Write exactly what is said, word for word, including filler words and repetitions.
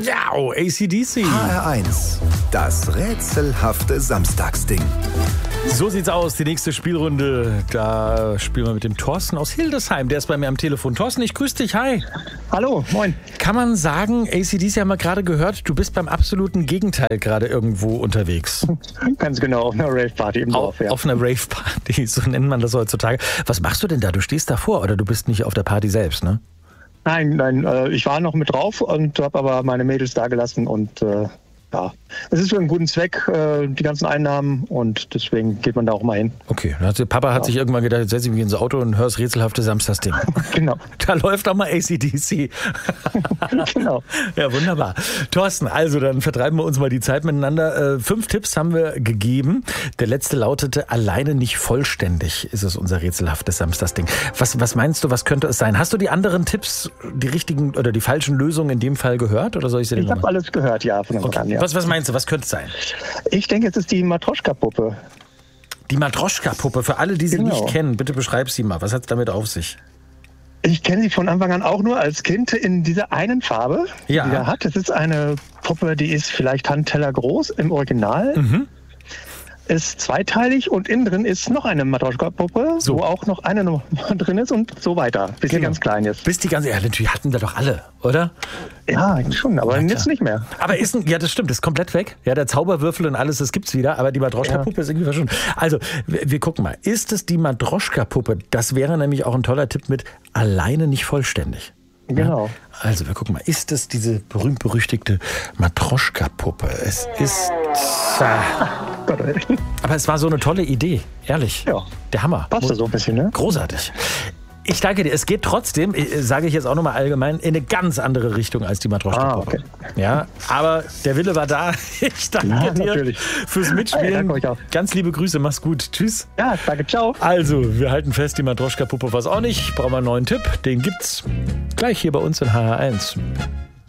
Ja, oh, A C D C. H R eins, das rätselhafte Samstagsding. So sieht's aus, die nächste Spielrunde. Da spielen wir mit dem Thorsten aus Hildesheim. Der ist bei mir am Telefon. Thorsten, ich grüße dich. Hi. Hallo, moin. Kann man sagen, A C D C haben wir gerade gehört, du bist beim absoluten Gegenteil gerade irgendwo unterwegs. Ganz genau, auf einer Rave-Party im Dorf, ja. Auf einer Rave-Party, so nennt man das heutzutage. Was machst du denn da? Du stehst davor oder du bist nicht auf der Party selbst, ne? Nein, nein, äh, ich war noch mit drauf und habe aber meine Mädels da gelassen und äh, ja, es ist für einen guten Zweck, äh, die ganzen Einnahmen, und deswegen geht man da auch mal hin. Okay, also Papa hat ja. sich irgendwann gedacht, jetzt setze ich mich ins Auto und höre das rätselhafte Samstagsding. Genau. Da läuft auch mal A C D C. Genau. Ja, wunderbar. Thorsten, also dann vertreiben wir uns mal die Zeit miteinander. Äh, fünf Tipps haben wir gegeben. Der letzte lautete, alleine nicht vollständig ist es unser rätselhaftes Samstagsding. Was, was meinst du, was könnte es sein? Hast du die anderen Tipps, die richtigen oder die falschen Lösungen in dem Fall gehört? Oder soll ich sie dir Ich habe alles gehört, ja, von okay. an, ja. Was, was meinst du, was könnte es sein? Ich denke, es ist die Matroschka-Puppe. Die Matroschka-Puppe, für alle, die sie Genau. nicht kennen, bitte beschreib sie mal. Was hat es damit auf sich? Ich kenne sie von Anfang an auch nur als Kind in dieser einen Farbe, Ja. die er hat. Es ist eine Puppe, die ist vielleicht Handteller groß im Original. Mhm. Ist zweiteilig und innen drin ist noch eine Matroschka-Puppe, So. wo auch noch eine Nummer drin ist und so weiter, bis sie Genau. ganz klein ist. Bis die ganze, ja, natürlich hatten wir doch alle, oder? Ja, schon, aber Na klar. jetzt nicht mehr. Aber ist ein, ja, das stimmt, ist komplett weg. Ja, der Zauberwürfel und alles, das gibt's wieder, aber die Matroschka-Puppe ist irgendwie verschwunden. Also, wir, wir gucken mal. Ist es die Matroschka-Puppe? Das wäre nämlich auch ein toller Tipp mit alleine nicht vollständig. Genau. Ja? Also, wir gucken mal. Ist es diese berühmt-berüchtigte Matroschka-Puppe? Es ist... Aber es war so eine tolle Idee, ehrlich. Ja. Der Hammer. Passt so ein bisschen, ne? Großartig. Ich danke dir. Es geht trotzdem, äh, sage ich jetzt auch nochmal allgemein, in eine ganz andere Richtung als die Matroschka-Puppe. Ah, okay. Ja, aber der Wille war da. Ich danke Ja, dir natürlich. fürs Mitspielen. Ja, danke euch auch. Ganz liebe Grüße, mach's gut. Tschüss. Ja, danke, ciao. Also, wir halten fest, die Matroschka-Puppe war's auch nicht. Brauchen wir einen neuen Tipp. Den gibt's gleich hier bei uns in H R eins.